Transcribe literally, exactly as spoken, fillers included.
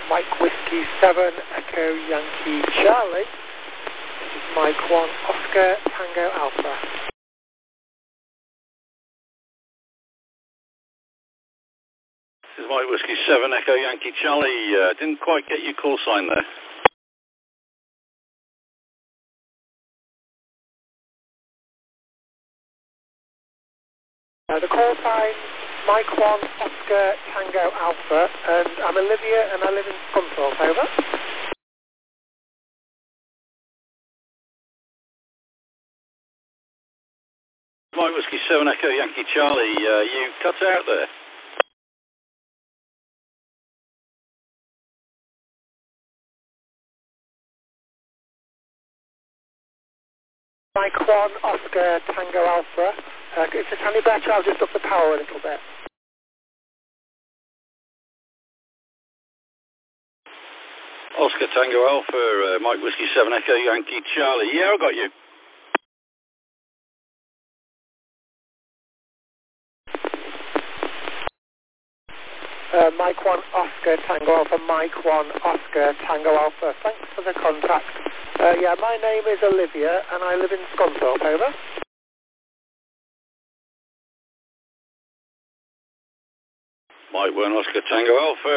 Mike Whiskey seven Echo Yankee Charlie. This is Mike one Oscar Tango Alpha. This is Mike Whiskey seven Echo Yankee Charlie. Uh, didn't quite get your call sign there. Uh, the call sign Mike one Oscar Tango Alpha, and I'm Olivia and I live in Scunthorpe, over. Mike Whiskey seven Echo Yankee Charlie, uh, you cut out there. Mike one Oscar Tango Alpha. Uh, if it's any better, I'll just up the power a little bit. Oscar Tango Alpha, uh, Mike Whiskey seven Echo Yankee Charlie. Yeah, I got you. Uh, Mike one Oscar Tango Alpha, Mike one Oscar Tango Alpha. Thanks for the contact. Uh, yeah, my name is Olivia and I live in Scunthorpe, over. Mike one Oscar Tango Alpha.